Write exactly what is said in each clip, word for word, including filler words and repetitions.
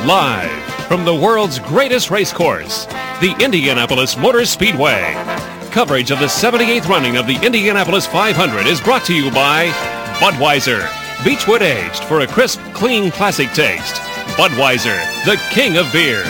Live from the world's greatest race course, the Indianapolis Motor Speedway. Coverage of the seventy-eighth running of the Indianapolis five hundred is brought to you by Budweiser, Beechwood aged for a crisp, clean, classic taste. Budweiser, the king of beers.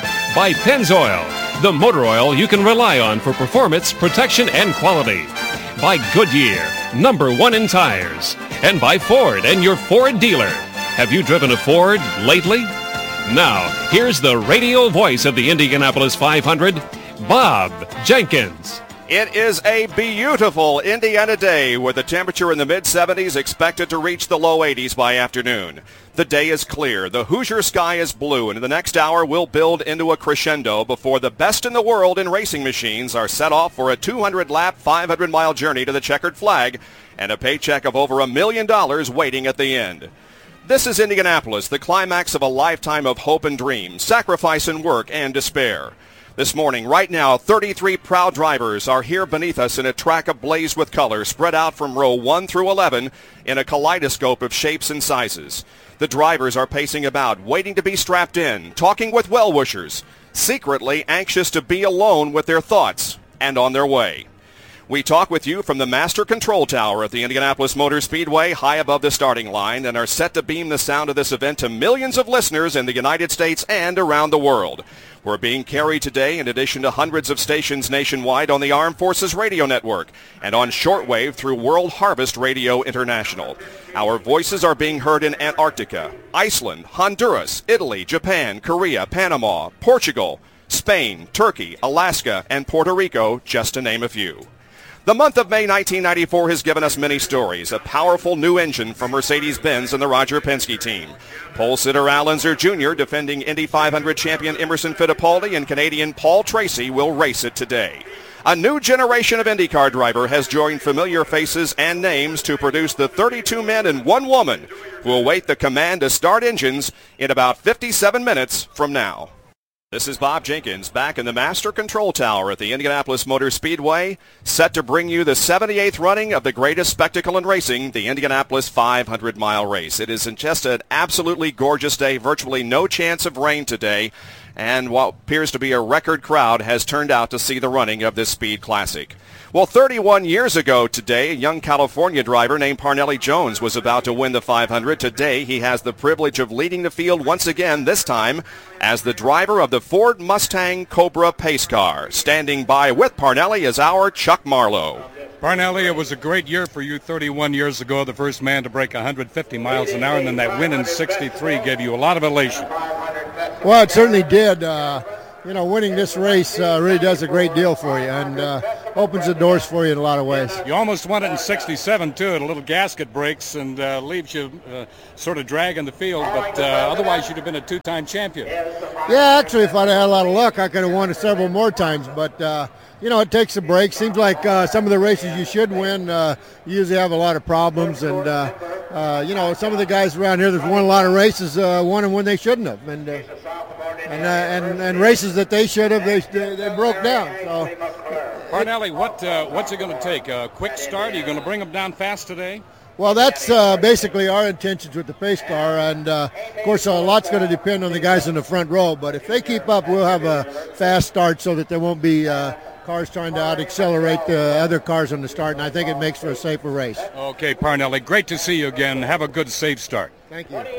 By Pennzoil, the motor oil you can rely on for performance, protection, and quality. By Goodyear, number one in tires. And by Ford and your Ford dealer. Have you driven a Ford lately? Now, here's the radio voice of the Indianapolis five hundred, Bob Jenkins. It is a beautiful Indiana day with the temperature in the mid seventies expected to reach the low eighties by afternoon. The day is clear, the Hoosier sky is blue, and in the next hour will build into a crescendo before the best in the world in racing machines are set off for a two hundred lap, five hundred mile journey to the checkered flag and a paycheck of over a million dollars waiting at the end. This is Indianapolis, the climax of a lifetime of hope and dreams, sacrifice and work and despair. This morning, right now, thirty-three proud drivers are here beneath us in a track ablaze with color spread out from row one through eleven in a kaleidoscope of shapes and sizes. The drivers are pacing about, waiting to be strapped in, talking with well-wishers, secretly anxious to be alone with their thoughts and on their way. We talk with you from the Master Control Tower at the Indianapolis Motor Speedway, high above the starting line, and are set to beam the sound of this event to millions of listeners in the United States and around the world. We're being carried today in addition to hundreds of stations nationwide on the Armed Forces Radio Network and on shortwave through World Harvest Radio International. Our voices are being heard in Antarctica, Iceland, Honduras, Italy, Japan, Korea, Panama, Portugal, Spain, Turkey, Alaska, and Puerto Rico, just to name a few. The month of May nineteen ninety-four has given us many stories. A powerful new engine from Mercedes-Benz and the Roger Penske team. Pole sitter Al Unser Junior defending Indy five hundred champion Emerson Fittipaldi and Canadian Paul Tracy will race it today. A new generation of IndyCar driver has joined familiar faces and names to produce the thirty-two men and one woman who await the command to start engines in about fifty-seven minutes from now. This is Bob Jenkins back in the Master Control Tower at the Indianapolis Motor Speedway, set to bring you the seventy-eighth running of the greatest spectacle in racing, the Indianapolis five hundred mile race. It is just an absolutely gorgeous day, virtually no chance of rain today, and what appears to be a record crowd has turned out to see the running of this Speed Classic. Well, thirty-one years ago today, a young California driver named Parnelli Jones was about to win the five hundred. Today, he has the privilege of leading the field once again, this time as the driver of the Ford Mustang Cobra pace car. Standing by with Parnelli is our Chuck Marlowe. Parnelli, it was a great year for you thirty-one years ago, the first man to break one hundred fifty miles an hour, and then that win in sixty-three gave you a lot of elation. Well, it certainly did. Uh, you know, winning this race uh, really does a great deal for you and uh, opens the doors for you in a lot of ways. You almost won it in sixty-seven, too. A little gasket breaks and uh, leaves you uh, sort of dragging the field, but uh, otherwise you'd have been a two-time champion. Yeah, actually, if I'd had a lot of luck, I could have won it several more times, but, uh, you know, it takes a break. Seems like uh, some of the races you should win, uh, you usually have a lot of problems, and, uh, uh, you know, some of the guys around here that won a lot of races uh, won them when they shouldn't have, and uh, and, uh, and and races that they should have, they, they broke down. So, Parnelli, what uh, what's it going to take? A quick start? Are you going to bring them down fast today? Well, that's uh, basically our intentions with the pace car, and uh, of course a lot's going to depend on the guys in the front row, but if they keep up, we'll have a fast start so that there won't be uh, cars trying to out-accelerate the other cars on the start, and I think it makes for a safer race. Okay, Parnelli, great to see you again. Have a good, safe start. Thank you.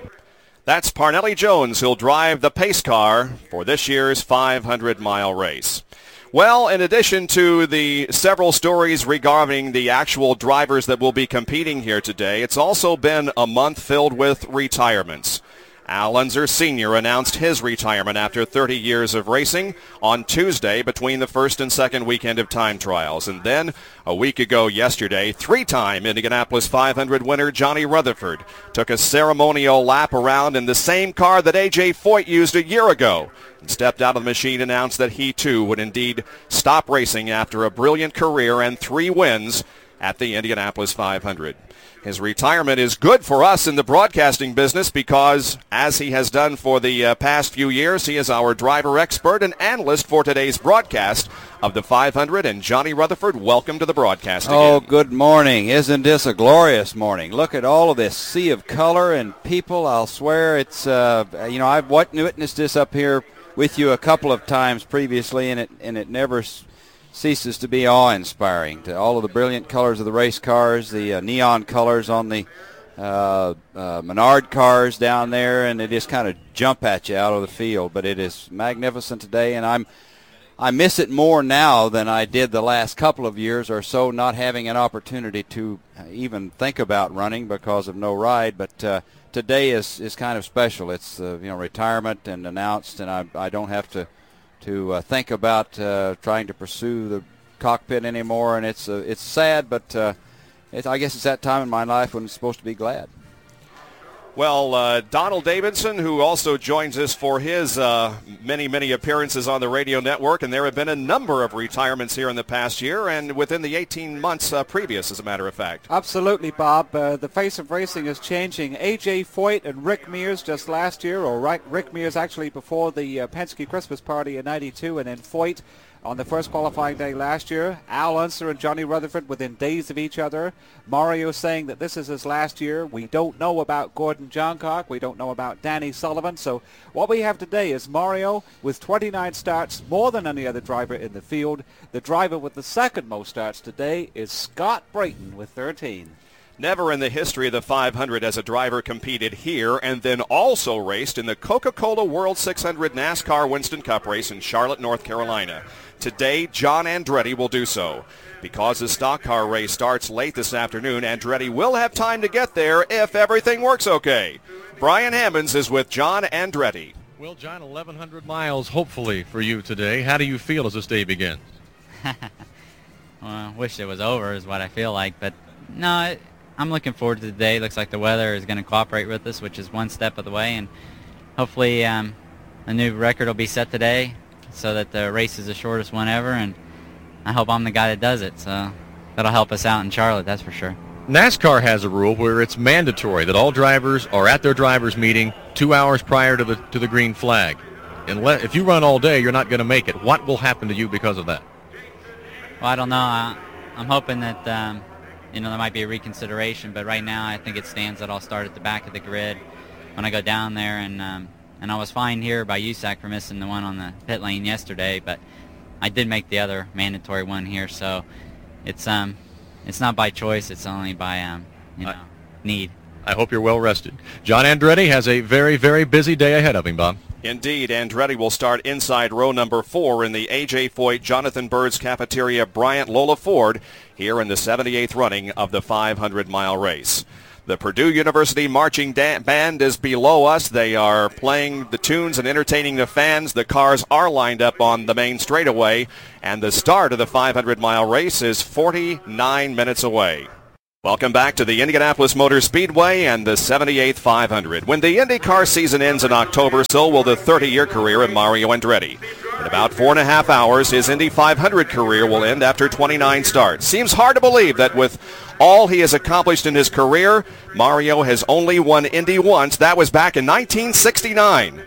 That's Parnelli Jones, who'll drive the pace car for this year's five hundred mile race. Well, in addition to the several stories regarding the actual drivers that will be competing here today, it's also been a month filled with retirements. Al Unser Senior announced his retirement after thirty years of racing on Tuesday between the first and second weekend of time trials. And then, a week ago yesterday, three-time Indianapolis five hundred winner Johnny Rutherford took a ceremonial lap around in the same car that A J Foyt used a year ago and stepped out of the machine and announced that he, too, would indeed stop racing after a brilliant career and three wins at the Indianapolis five hundred. His retirement is good for us in the broadcasting business because, as he has done for the uh, past few years, he is our driver expert and analyst for today's broadcast of the five hundred. And Johnny Rutherford, welcome to the broadcast again. Oh, good morning. Isn't this a glorious morning? Look at all of this sea of color and people. I'll swear it's, uh, you know, I've witnessed this up here with you a couple of times previously, and it, and it never ceases to be awe-inspiring. To all of the brilliant colors of the race cars, the uh, neon colors on the uh, uh, Menard cars down there, and they just kind of jump at you out of the field. But it is magnificent today, and I'm I miss it more now than I did the last couple of years or so, not having an opportunity to even think about running because of no ride. But uh, today is, is kind of special. It's uh, you know retirement and announced, and I I don't have to. to uh, think about uh, trying to pursue the cockpit anymore, and it's uh, it's sad, but uh, it, I guess it's that time in my life when it's supposed to be glad. Well, uh, Donald Davidson, who also joins us for his uh, many, many appearances on the radio network, and there have been a number of retirements here in the past year and within the eighteen months uh, previous, as a matter of fact. Absolutely, Bob. Uh, the face of racing is changing. A J Foyt and Rick Mears just last year, or right, Rick Mears actually before the uh, Penske Christmas party in ninety-two, and then Foyt on the first qualifying day last year. Al Unser and Johnny Rutherford within days of each other. Mario saying that this is his last year. We don't know about Gordon Johncock. We don't know about Danny Sullivan. So what we have today is Mario with twenty-nine starts, more than any other driver in the field. The driver with the second most starts today is Scott Brayton with thirteen. Never in the history of the five hundred has a driver competed here and then also raced in the Coca-Cola World six hundred NASCAR Winston Cup race in Charlotte, North Carolina. Today, John Andretti will do so. Because the stock car race starts late this afternoon, Andretti will have time to get there if everything works okay. Brian Hammonds is with John Andretti. Well, John, eleven hundred miles hopefully for you today. How do you feel as this day begins? Well, I wish it was over is what I feel like, but no, it, I'm looking forward to the day. Looks like the weather is going to cooperate with us, which is one step of the way, and hopefully um, a new record will be set today so that the race is the shortest one ever, and I hope I'm the guy that does it, so that'll help us out in Charlotte, that's for sure. NASCAR has a rule where it's mandatory that all drivers are at their drivers' meeting two hours prior to the to the green flag. Unless, if you run all day, you're not going to make it. What will happen to you because of that? Well, I don't know. I, I'm hoping that um, you know there might be a reconsideration, but right now I think it stands that I'll start at the back of the grid when I go down there, and um, and I was fined here by U S A C for missing the one on the pit lane yesterday, but I did make the other mandatory one here, so it's um it's not by choice, it's only by um you know I, need. I hope you're well rested. John Andretti has a very, very busy day ahead of him, Bob. Indeed, Andretti will start inside row number four in the A J Foyt, Jonathan Bird's Cafeteria Bryant Lola Ford here in the seventy-eighth running of the five hundred mile race. The Purdue University Marching da- Band is below us. They are playing the tunes and entertaining the fans. The cars are lined up on the main straightaway, and the start of the five hundred mile race is forty-nine minutes away. Welcome back to the Indianapolis Motor Speedway and the seventy-eighth five hundred. When the IndyCar season ends in October, so will the thirty-year career of Mario Andretti. In about four and a half hours, his Indy five hundred career will end after twenty-nine starts. Seems hard to believe that with all he has accomplished in his career, Mario has only won Indy once. That was back in nineteen sixty-nine.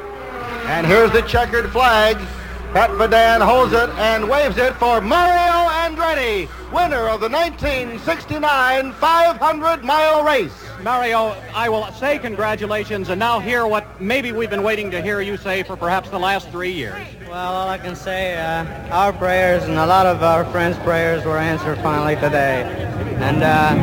And here's the checkered flag. Pat Badan holds it and waves it for Mario Andretti, winner of the nineteen sixty-nine five hundred mile race. Mario, I will say congratulations and now hear what maybe we've been waiting to hear you say for perhaps the last three years. Well, all I can say, uh, our prayers and a lot of our friends' prayers were answered finally today. And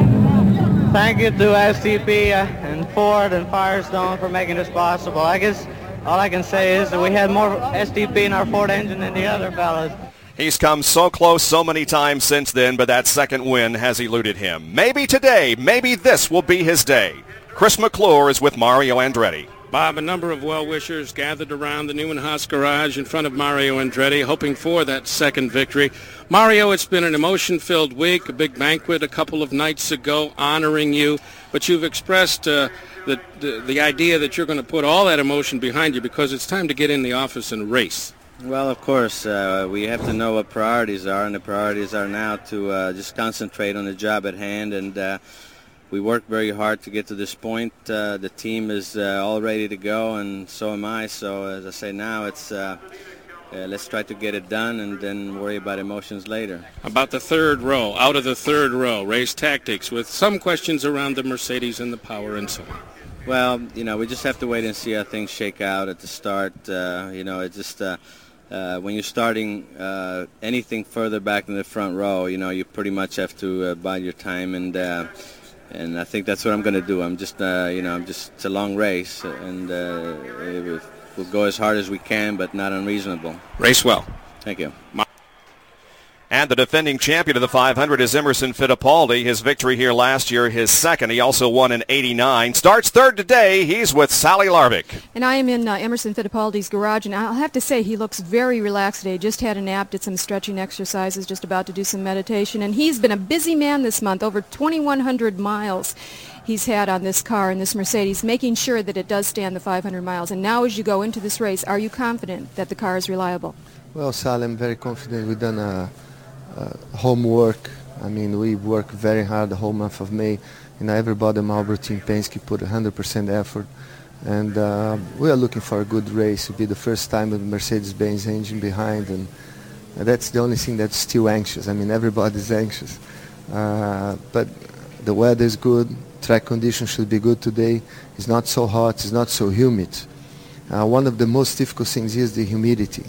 uh, thank you to S T P uh, and Ford and Firestone for making this possible. I guess all I can say is that we had more S T P in our Ford engine than the other fellas. He's come so close so many times since then, but that second win has eluded him. Maybe today, maybe this will be his day. Chris McClure is with Mario Andretti. Bob, a number of well-wishers gathered around the Newman Haas garage in front of Mario Andretti, hoping for that second victory. Mario, it's been an emotion-filled week, a big banquet a couple of nights ago honoring you, but you've expressed uh, the, the, the idea that you're going to put all that emotion behind you because it's time to get in the office and race. Well, of course, uh, we have to know what priorities are, and the priorities are now to uh, just concentrate on the job at hand and uh, we worked very hard to get to this point. Uh, the team is uh, all ready to go, and so am I. So as I say now, it's uh, uh, let's try to get it done and then worry about emotions later. About the third row, out of the third row, race tactics with some questions around the Mercedes and the power and so on. Well, you know, we just have to wait and see how things shake out at the start. Uh, you know, it just uh, uh, when you're starting uh, anything further back in the front row, you know, you pretty much have to uh, bide your time, and uh, and I think that's what I'm going to do. I'm just, uh, you know, I'm just it's a long race, and uh, it, we'll go as hard as we can, but not unreasonable. Race well. Thank you. And the defending champion of the five hundred is Emerson Fittipaldi. His victory here last year, his second. He also won in eighty-nine. Starts third today. He's with Sally Larvik. And I am in uh, Emerson Fittipaldi's garage, and I'll have to say he looks very relaxed today. Just had a nap, did some stretching exercises, just about to do some meditation. And he's been a busy man this month, over twenty-one hundred miles he's had on this car, in this Mercedes, making sure that it does stand the five hundred miles. And now as you go into this race, are you confident that the car is reliable? Well, Sally, I'm very confident. We've done a Uh, homework. I mean, we worked very hard the whole month of May. You know, everybody in Marlboro Team Penske put one hundred percent effort, and uh, we are looking for a good race. It'll be the first time with the Mercedes-Benz engine behind, and that's the only thing that's still anxious. I mean, everybody's anxious, uh, but the weather is good. Track conditions should be good today. It's not so hot. It's not so humid. Uh, one of the most difficult things is the humidity,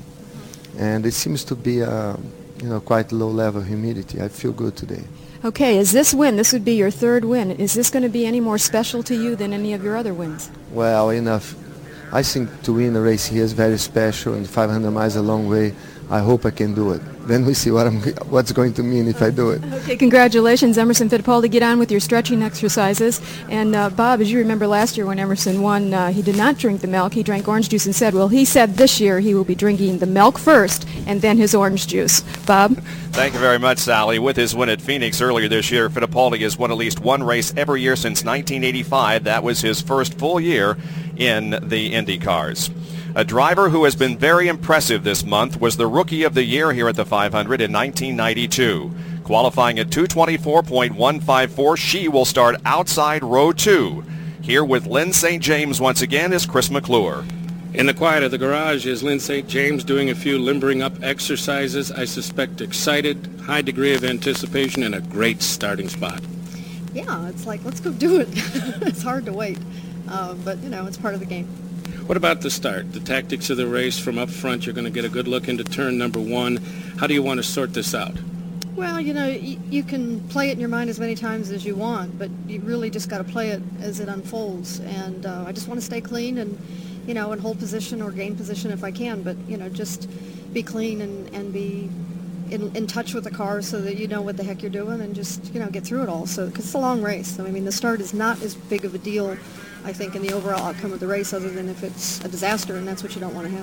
and it seems to be a you know, quite low level humidity. I feel good today. Okay, is this win, this would be your third win, is this going to be any more special to you than any of your other wins? Well, enough. I think to win a race here is very special, and five hundred miles a long way. I hope I can do it. Then we see what I'm, what's going to mean if I do it. Okay, congratulations, Emerson Fittipaldi. Get on with your stretching exercises. And uh, Bob, as you remember last year when Emerson won, uh, he did not drink the milk. He drank orange juice instead. Well, he said this year he will be drinking the milk first and then his orange juice. Bob? Thank you very much, Sally. With his win at Phoenix earlier this year, Fittipaldi has won at least one race every year since nineteen eighty-five. That was his first full year in the Indy cars. A driver who has been very impressive this month was the Rookie of the Year here at the five hundred in nineteen ninety-two. Qualifying at two twenty-four point one five four, she will start outside row two. Here with Lyn Saint James once again is Chris McClure. In the quiet of the garage is Lyn Saint James doing a few limbering up exercises. I suspect excited, high degree of anticipation, and a great starting spot. Yeah, it's like, let's go do it. It's hard to wait, uh, but, you know, it's part of the game. What about the start, the tactics of the race from up front? You're going to get a good look into turn number one. How do you want to sort this out? Well, you know, y- you can play it in your mind as many times as you want, but you really just got to play it as it unfolds. And uh, I just want to stay clean and, you know, and hold position or gain position if I can, but, you know, just be clean and, and be in, in touch with the car so that you know what the heck you're doing and just, you know, get through it all. So, because it's a long race. So, I mean, the start is not as big of a deal, I think, in the overall outcome of the race, other than if it's a disaster, and that's what you don't want to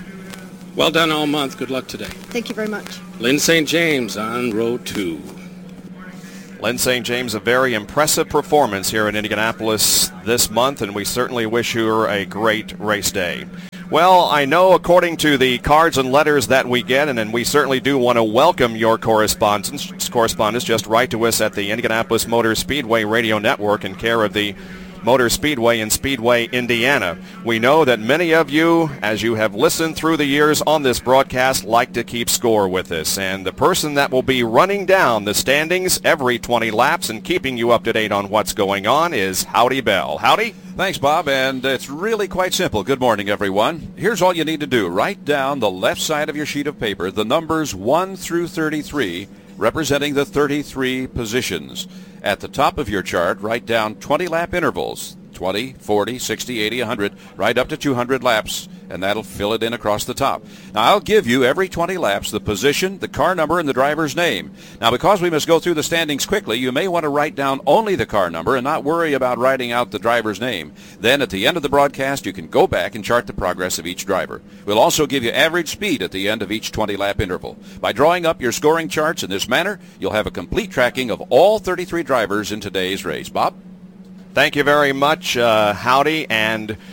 have. Well done all month. Good luck today. Thank you very much. Lyn Saint James on row two. Lyn Saint James, a very impressive performance here in Indianapolis this month, and we certainly wish you a great race day. Well, I know according to the cards and letters that we get, and, and we certainly do want to welcome your correspondence, correspondence, just write to us at the Indianapolis Motor Speedway Radio Network in care of the Motor Speedway in Speedway, Indiana. We know that many of you, as you have listened through the years on this broadcast, like to keep score with us. And the person that will be running down the standings every twenty laps and keeping you up to date on what's going on is Howdy Bell. Howdy? Thanks, Bob, and it's really quite simple. Good morning, everyone. Here's all you need to do. Write down the left side of your sheet of paper the numbers one through thirty-three, representing the thirty-three positions. At the top of your chart, write down twenty-lap intervals, twenty, forty, sixty, eighty, one hundred, right up to two hundred laps, and that'll fill it in across the top. Now, I'll give you every twenty laps the position, the car number, and the driver's name. Now, because we must go through the standings quickly, you may want to write down only the car number and not worry about writing out the driver's name. Then, at the end of the broadcast, you can go back and chart the progress of each driver. We'll also give you average speed at the end of each twenty-lap interval. By drawing up your scoring charts in this manner, you'll have a complete tracking of all thirty-three drivers in today's race. Bob? Thank you very much, uh, Howdy, and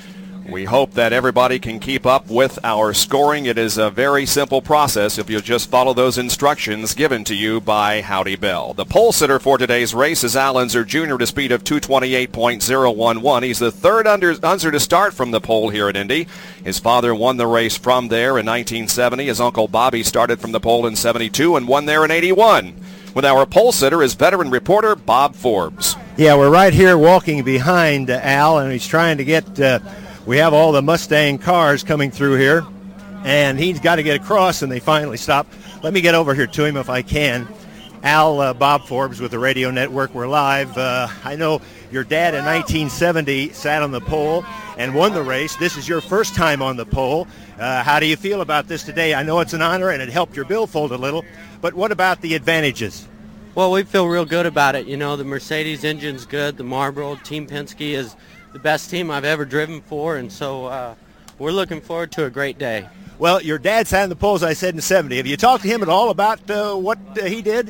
We hope that everybody can keep up with our scoring. It is a very simple process if you'll just follow those instructions given to you by Howdy Bell. The pole sitter for today's race is Al Unser Junior at a speed of two twenty-eight point oh one one. He's the third Unser to start from the pole here at Indy. His father won the race from there in nineteen seventy. His uncle Bobby started from the pole in seventy-two and won there in eighty-one. With our pole sitter is veteran reporter Bob Forbes. Yeah, we're right here walking behind uh, Al, and he's trying to get... Uh, We have all the Mustang cars coming through here, and he's got to get across, and they finally stop. Let me get over here to him if I can. Al, uh, Bob Forbes with the Radio Network. We're live. Uh, I know your dad in nineteen seventy sat on the pole and won the race. This is your first time on the pole. Uh, how do you feel about this today? I know it's an honor, and it helped your billfold a little, but what about the advantages? Well, we feel real good about it. You know, the Mercedes engine's good. The Marlboro Team Penske is the best team I've ever driven for, and so uh, we're looking forward to a great day. Well, your dad sat on the pole, as I said, in seventy. Have you talked to him at all about uh, what uh, he did?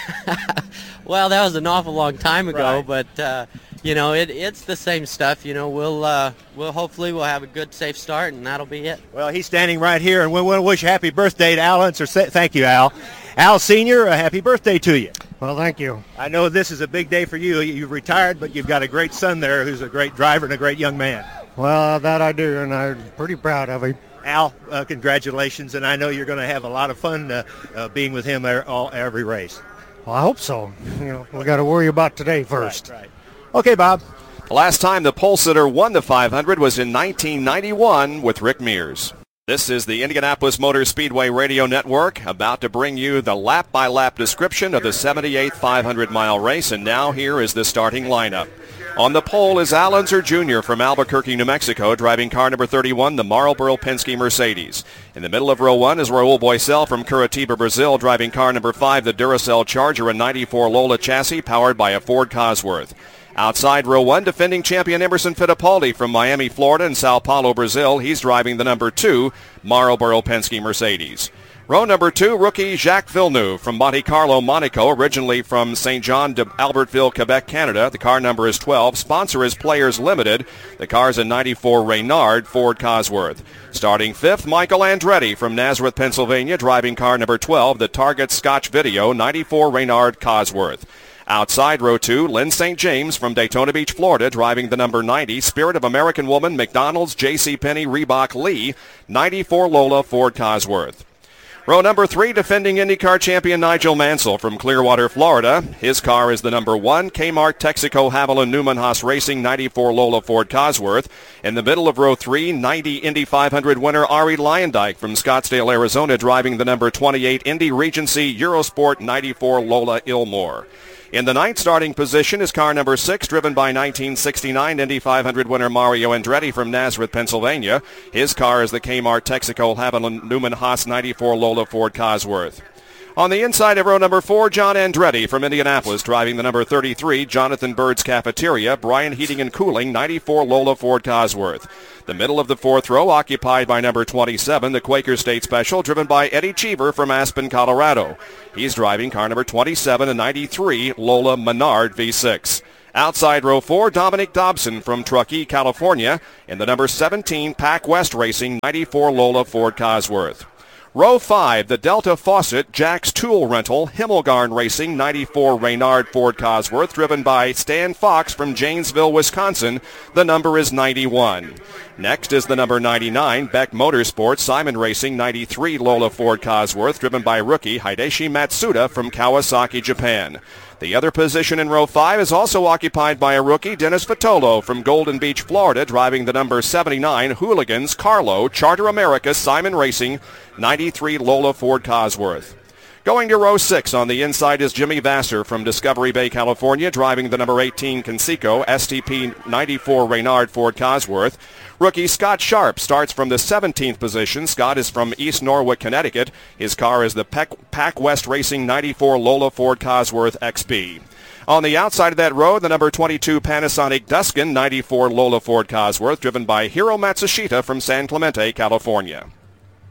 Well, that was an awful long time ago, Right. but uh, you know, it, it's the same stuff. You know, we'll uh, we'll hopefully we'll have a good, safe start, and that'll be it. Well, he's standing right here, and we want to wish happy birthday to Al Unser. Thank you, Al. Al Senior, a happy birthday to you. Well, thank you. I know this is a big day for you. You've retired, but you've got a great son there who's a great driver and a great young man. Well, that I do, and I'm pretty proud of him. Al, uh, congratulations, and I know you're going to have a lot of fun uh, uh, being with him er, all, every race. Well, I hope so. You know, we got to worry about today first. Right, right. Okay, Bob. The last time the pole sitter won the five hundred was in nineteen ninety-one with Rick Mears. This is the Indianapolis Motor Speedway Radio Network, about to bring you the lap-by-lap description of the seventy-eighth five hundred mile race, and now here is the starting lineup. On the pole is Al Unser Junior from Albuquerque, New Mexico, driving car number thirty-one, the Marlboro Penske Mercedes. In the middle of row one is Raul Boisel from Curitiba, Brazil, driving car number five, the Duracell Charger, a ninety-four Lola chassis powered by a Ford Cosworth. Outside row one, defending champion Emerson Fittipaldi from Miami, Florida and Sao Paulo, Brazil. He's driving the number two Marlboro Penske Mercedes. Row number two, rookie Jacques Villeneuve from Monte Carlo, Monaco, originally from Saint John de Albertville, Quebec, Canada. The car number is twelve. Sponsor is Players Limited. The car is a ninety-four Reynard Ford Cosworth. Starting fifth, Michael Andretti from Nazareth, Pennsylvania, driving car number twelve, the Target Scotch Video, ninety-four Reynard Cosworth. Outside row two, Lynn Saint James from Daytona Beach, Florida, driving the number ninety, Spirit of American Woman, McDonald's, JCPenney, Reebok, Lee, ninety-four Lola Ford Cosworth. Row number three, defending IndyCar champion Nigel Mansell from Clearwater, Florida. His car is the number one, Kmart, Texaco, Haviland, Newman Haas Racing, ninety-four Lola Ford Cosworth. In the middle of row three, ninety Indy five hundred winner Ari Leyendyke from Scottsdale, Arizona, driving the number twenty-eight Indy Regency Eurosport, ninety-four Lola Ilmore. In the ninth starting position is car number six, driven by nineteen sixty-nine Indy five hundred winner Mario Andretti from Nazareth, Pennsylvania. His car is the Kmart, Texaco, Haviland, Newman Haas ninety-four Lola Ford Cosworth. On the inside of row number four, John Andretti from Indianapolis, driving the number thirty-three Jonathan Bird's Cafeteria, Brian Heating and Cooling, ninety-four Lola Ford Cosworth. The middle of the fourth row occupied by number twenty-seven, the Quaker State Special, driven by Eddie Cheever from Aspen, Colorado. He's driving car number twenty-seven, a ninety-three Lola Menard V six. Outside row four, Dominic Dobson from Truckee, California, in the number seventeen Pac West Racing, ninety-four Lola Ford Cosworth. Row five, the Delta Faucet Jack's Tool Rental, Himmelgarn Racing, ninety-four Reynard Ford Cosworth, driven by Stan Fox from Janesville, Wisconsin. The number is ninety-one. Next is the number ninety-nine, Beck Motorsports, Simon Racing, ninety-three Lola Ford Cosworth, driven by rookie Hideshi Matsuda from Kawasaki, Japan. The other position in row five is also occupied by a rookie, Dennis Vitolo from Golden Beach, Florida, driving the number seventy-nine Hooligans Carlo Charter America Simon Racing, ninety-three Lola Ford Cosworth. Going to row six, on the inside is Jimmy Vassar from Discovery Bay, California, driving the number eighteen Conseco S T P ninety-four Reynard Ford Cosworth. Rookie Scott Sharp starts from the seventeenth position. Scott is from East Norwood, Connecticut. His car is the Pac, Pac West Racing ninety-four Lola Ford Cosworth X B. On the outside of that row, the number twenty-two Panasonic Duskin ninety-four Lola Ford Cosworth, driven by Hiro Matsushita from San Clemente, California.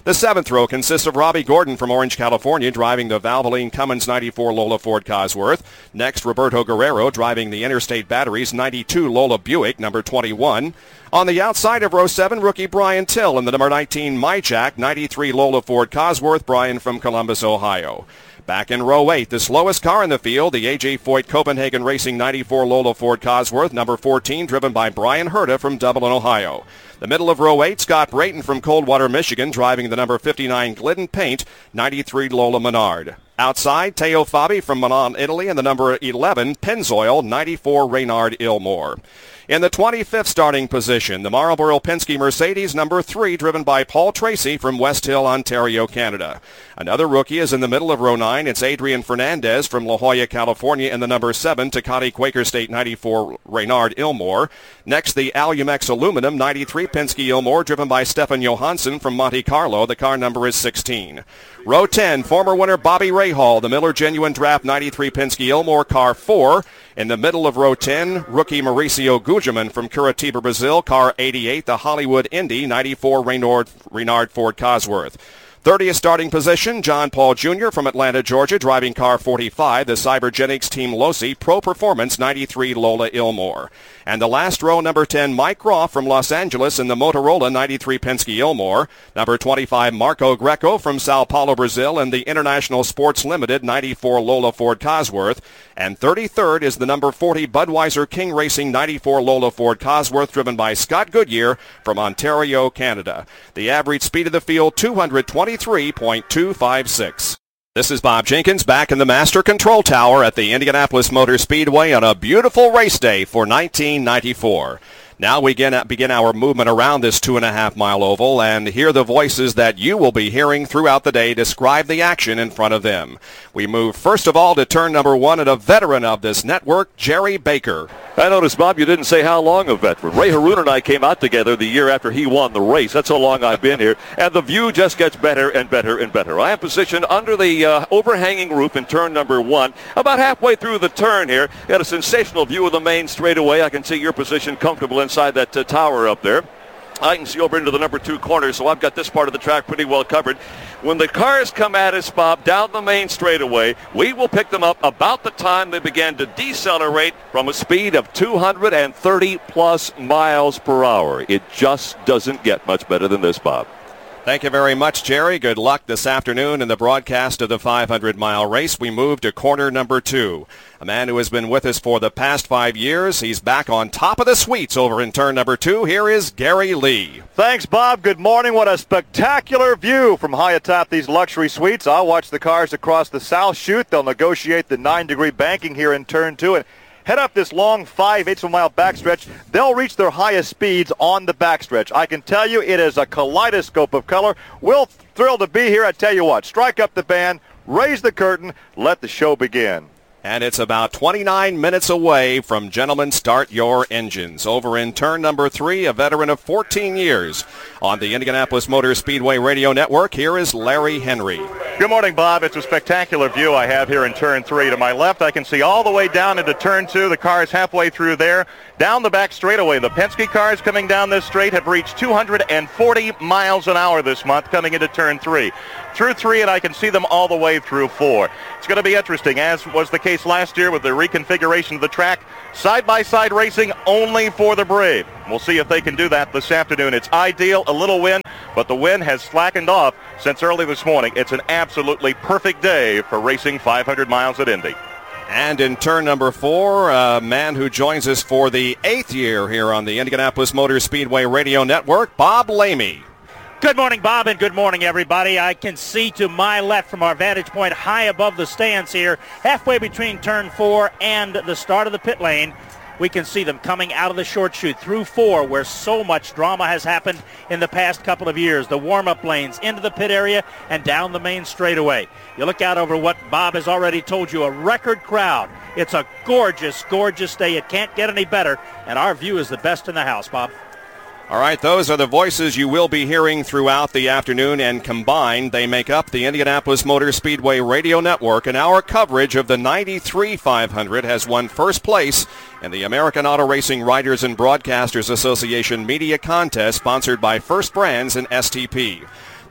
The seventh row consists of Robbie Gordon from Orange, California, driving the Valvoline Cummins ninety-four Lola Ford Cosworth. Next, Roberto Guerrero driving the Interstate Batteries ninety-two Lola Buick, number twenty-one. On the outside of row seven, rookie Brian Till in the number nineteen MyJack ninety-three Lola Ford Cosworth, Brian from Columbus, Ohio. Back in row eight, the slowest car in the field, the A J Foyt Copenhagen Racing ninety-four Lola Ford Cosworth, number fourteen, driven by Brian Herta from Dublin, Ohio. The middle of row eight, Scott Brayton from Coldwater, Michigan, driving the number fifty-nine Glidden Paint ninety-three Lola Menard. Outside, Teo Fabi from Milan, Italy, and the number eleven Pennzoil ninety-four Reynard Ilmore. In the twenty-fifth starting position, the Marlboro Penske Mercedes number three, driven by Paul Tracy from West Hill, Ontario, Canada. Another rookie is in the middle of row nine. It's Adrian Fernandez from La Jolla, California, in the number seven Tecate Quaker State ninety-four Reynard Ilmore. Next, the Alumex Aluminum ninety-three Penske Ilmore, driven by Stefan Johansson from Monte Carlo. The car number is sixteen. Row ten, former winner Bobby Rahal, the Miller Genuine Draft ninety-three Penske Ilmore, car four. In the middle of row ten, rookie Mauricio Gugelmin from Curitiba, Brazil, car eighty-eight, the Hollywood Indy ninety-four Reynard, Reynard Ford Cosworth. thirtieth starting position, John Paul Junior from Atlanta, Georgia, driving car forty-five, the Cybergenics Team Losi Pro Performance ninety-three Lola Ilmore. And the last row, number ten, Mike Groff from Los Angeles in the Motorola ninety-three Penske Ilmore. Number twenty-five, Marco Greco from Sao Paulo, Brazil in the International Sports Limited ninety-four Lola Ford Cosworth. And thirty-third is the number forty Budweiser King Racing ninety-four Lola Ford Cosworth, driven by Scott Goodyear from Ontario, Canada. The average speed of the field, two hundred twenty-three point two five six. This is Bob Jenkins back in the Master Control Tower at the Indianapolis Motor Speedway on a beautiful race day for nineteen ninety-four. Now we begin, begin our movement around this two and a half mile oval and hear the voices that you will be hearing throughout the day describe the action in front of them. We move first of all to turn number one and a veteran of this network, Jerry Baker. I noticed, Bob, you didn't say how long a veteran. Ray Haroon and I came out together the year after he won the race. That's how long I've been here. And the view just gets better and better and better. I am positioned under the uh, overhanging roof in turn number one. About halfway through the turn here, got a sensational view of the main straightaway. I can see your position comfortable inside that uh, tower up there. I can see over into the number two corner, so I've got this part of the track pretty well covered. When the cars come at us, Bob, down the main straightaway, we will pick them up about the time they began to decelerate from a speed of two hundred thirty plus miles per hour. It just doesn't get much better than this, Bob. Thank you very much, Jerry. Good luck this afternoon in the broadcast of the five hundred mile race. We move to corner number two. A man who has been with us for the past five years. He's back on top of the suites over in turn number two. Here is Gary Lee. Thanks, Bob. Good morning. What a spectacular view from high atop these luxury suites. I'll watch the cars across the south chute. They'll negotiate the nine-degree banking here in turn two and head up this long five-eighths of a mile backstretch. They'll reach their highest speeds on the backstretch. I can tell you it is a kaleidoscope of color. We're thrilled to be here. I tell you what, strike up the band, raise the curtain, let the show begin. And it's about twenty-nine minutes away from Gentlemen Start Your Engines. Over in turn number three, a veteran of fourteen years. On the Indianapolis Motor Speedway Radio Network, here is Larry Henry. Good morning, Bob. It's a spectacular view I have here in turn three. To my left, I can see all the way down into turn two. The car is halfway through there. Down the back straightaway, the Penske cars coming down this straight have reached two hundred forty miles an hour this month coming into turn three. Through three, and I can see them all the way through four. It's going to be interesting, as was the case last year with the reconfiguration of the track. Side-by-side racing only for the brave. We'll see if they can do that this afternoon. It's ideal, a little wind, but the wind has slackened off since early this morning. It's an absolutely perfect day for racing five hundred miles at Indy. And in turn number four, a man who joins us for the eighth year here on the Indianapolis Motor Speedway Radio Network, Bob Lamey. Good morning, Bob, and good morning, everybody. I can see to my left from our vantage point high above the stands here, halfway between turn four and the start of the pit lane. We can see them coming out of the short chute through four, where so much drama has happened in the past couple of years. The warm-up lanes into the pit area and down the main straightaway. You look out over what Bob has already told you, a record crowd. It's a gorgeous, gorgeous day. It can't get any better, and our view is the best in the house, Bob. All right, those are the voices you will be hearing throughout the afternoon, and combined they make up the Indianapolis Motor Speedway Radio Network, and our coverage of the ninety-three five hundred has won first place in the American Auto Racing Writers and Broadcasters Association Media Contest, sponsored by First Brands and S T P.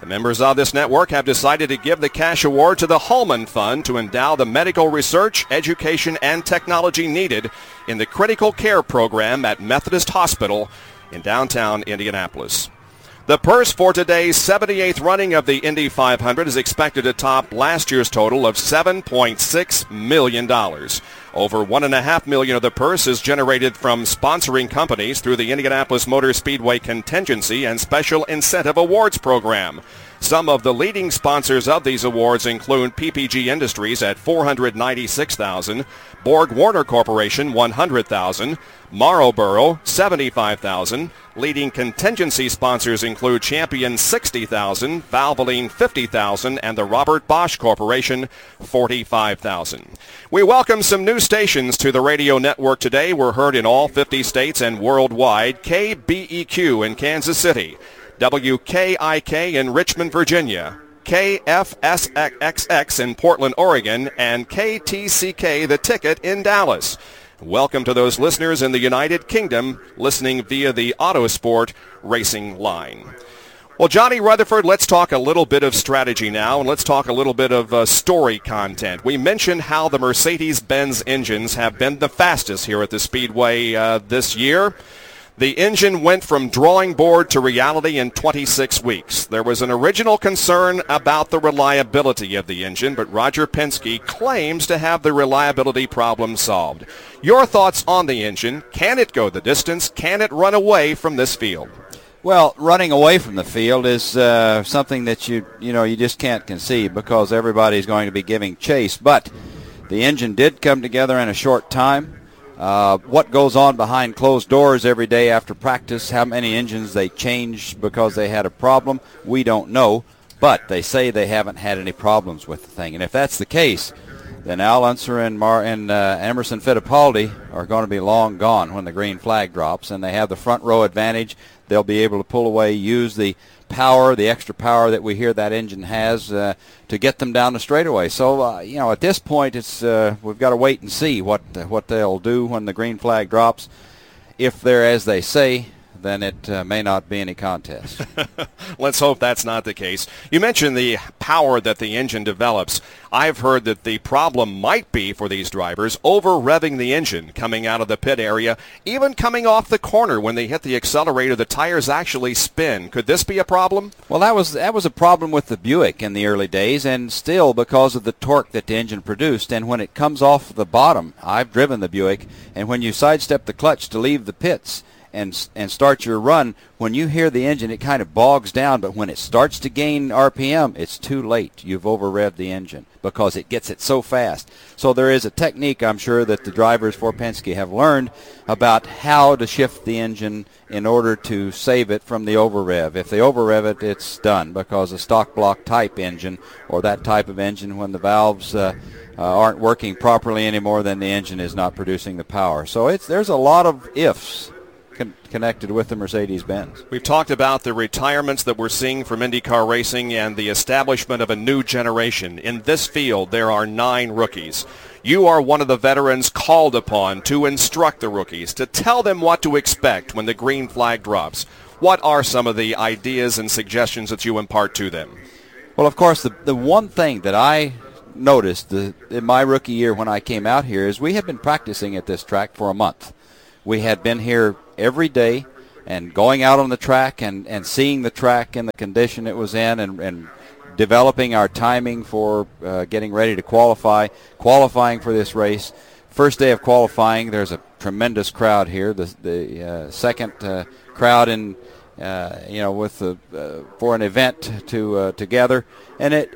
The members of this network have decided to give the cash award to the Hulman Fund to endow the medical research, education, and technology needed in the critical care program at Methodist Hospital in downtown Indianapolis. The purse for today's seventy-eighth running of the Indy five hundred is expected to top last year's total of seven point six million dollars. Over one point five million dollars of the purse is generated from sponsoring companies through the Indianapolis Motor Speedway Contingency and Special Incentive Awards Program. Some of the leading sponsors of these awards include P P G Industries at four hundred ninety-six thousand dollars, Borg Warner Corporation one hundred thousand dollars, Marlboro seventy-five thousand dollars. Leading contingency sponsors include Champion sixty thousand dollars, Valvoline fifty thousand dollars, and the Robert Bosch Corporation forty-five thousand dollars. We welcome some new stations to the radio network today. We're heard in all fifty states and worldwide. K B E Q in Kansas City, W K I K in Richmond, Virginia, K F S X X in Portland, Oregon, and K T C K The Ticket in Dallas. Welcome to those listeners in the United Kingdom listening via the Autosport Racing line. Well, Johnny Rutherford, let's talk a little bit of strategy now, and let's talk a little bit of uh, story content. We mentioned how the Mercedes-Benz engines have been the fastest here at the Speedway uh, this year. The engine went from drawing board to reality in twenty-six weeks. There was an original concern about the reliability of the engine, but Roger Penske claims to have the reliability problem solved. Your thoughts on the engine? Can it go the distance? Can it run away from this field? Well, running away from the field is uh, something that you you know you just can't conceive because everybody's going to be giving chase. But the engine did come together in a short time. Uh, what goes on behind closed doors every day after practice, how many engines they changed because they had a problem, we don't know. But they say they haven't had any problems with the thing. And if that's the case, then Al Unser and, Mar- and uh, Emerson Fittipaldi are going to be long gone when the green flag drops. And they have the front row advantage. They'll be able to pull away, use the power, the extra power that we hear that engine has uh, to get them down the straightaway. So, uh, you know, at this point, it's uh, we've got to wait and see what uh, what they'll do when the green flag drops. If they're as they say, then it uh, may not be any contest. Let's hope that's not the case. You mentioned the power that the engine develops. I've heard that the problem might be for these drivers over-revving the engine coming out of the pit area, even coming off the corner when they hit the accelerator, the tires actually spin. Could this be a problem? Well, that was that was a problem with the Buick in the early days, and still because of the torque that the engine produced. And when it comes off the bottom, I've driven the Buick, and when you sidestep the clutch to leave the pits, and and start your run, when you hear the engine, it kind of bogs down, but when it starts to gain R P M, it's too late. You've over-revved the engine because it gets it so fast. So there is a technique, I'm sure, that the drivers for Penske have learned about how to shift the engine in order to save it from the over-rev. If they over-rev it, it's done because a stock block type engine or that type of engine, when the valves uh, uh, aren't working properly anymore, then the engine is not producing the power. So it's there's a lot of ifs Con- connected with the Mercedes-Benz. We've talked about the retirements that we're seeing from IndyCar racing and the establishment of a new generation. In this field, there are nine rookies. You are one of the veterans called upon to instruct the rookies, to tell them what to expect when the green flag drops. What are some of the ideas and suggestions that you impart to them? Well, of course, the, the one thing that I noticed the, in my rookie year when I came out here is we had been practicing at this track for a month. We had been here every day and going out on the track and, and seeing the track in the condition it was in and, and developing our timing for uh, getting ready to qualify, qualifying for this race. First day of qualifying, there's a tremendous crowd here. The, the uh, second uh, crowd in, uh, you know, with the, uh, for an event to uh, together, and it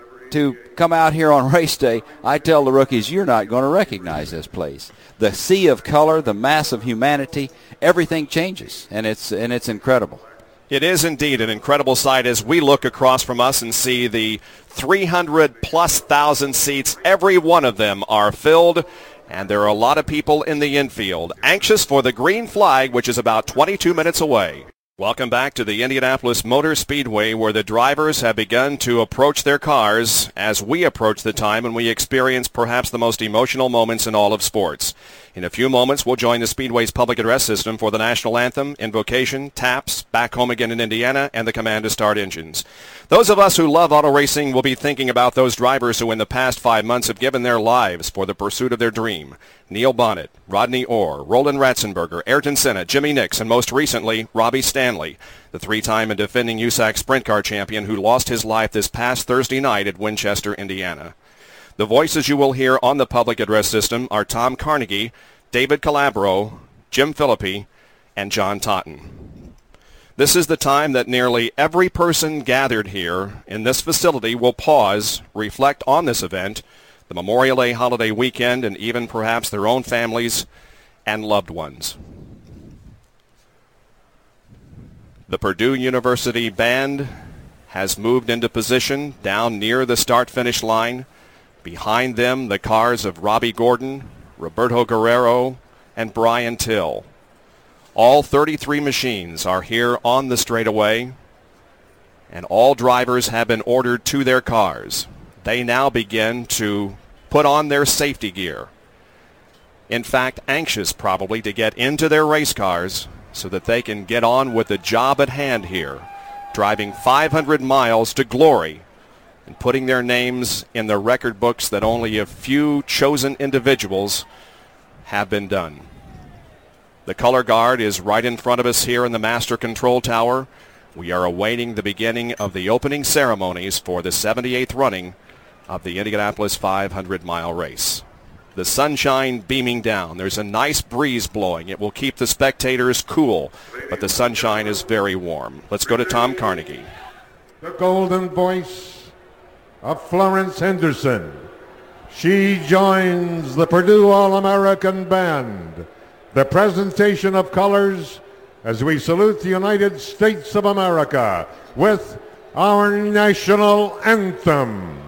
to come out here on race day, I tell the rookies, you're not going to recognize this place. The sea of color, the mass of humanity, everything changes, and it's and it's incredible. It is indeed an incredible sight as we look across from us and see the three hundred plus thousand seats. Every one of them are filled, and there are a lot of people in the infield anxious for the green flag, which is about twenty-two minutes away. Welcome back to the Indianapolis Motor Speedway, where the drivers have begun to approach their cars as we approach the time when we experience perhaps the most emotional moments in all of sports. In a few moments, we'll join the Speedway's public address system for the national anthem, invocation, taps, back home again in Indiana, and the command to start engines. Those of us who love auto racing will be thinking about those drivers who in the past five months have given their lives for the pursuit of their dream. Neil Bonnet, Rodney Orr, Roland Ratzenberger, Ayrton Senna, Jimmy Nix, and most recently, Robbie Stanley, the three-time and defending U S A C Sprint Car champion who lost his life this past Thursday night at Winchester, Indiana. The voices you will hear on the public address system are Tom Carnegie, David Calabro, Jim Philippi, and John Totten. This is the time that nearly every person gathered here in this facility will pause, reflect on this event, the Memorial Day holiday weekend, and even perhaps their own families and loved ones. The Purdue University Band has moved into position down near the start-finish line. Behind them, the cars of Robbie Gordon, Roberto Guerrero, and Brian Till. All thirty-three machines are here on the straightaway, and all drivers have been ordered to their cars. They now begin to put on their safety gear. In fact, anxious probably to get into their race cars so that they can get on with the job at hand here, driving five hundred miles to glory and putting their names in the record books that only a few chosen individuals have been done. The color guard is right in front of us here in the Master Control Tower. We are awaiting the beginning of the opening ceremonies for the seventy-eighth running of the Indianapolis five hundred mile race. The sunshine beaming down. There's a nice breeze blowing. It will keep the spectators cool, but the sunshine is very warm. Let's go to Tom Carnegie. The golden voice of Florence Henderson. She joins the Purdue All-American Band. The presentation of colors as we salute the United States of America with our national anthem.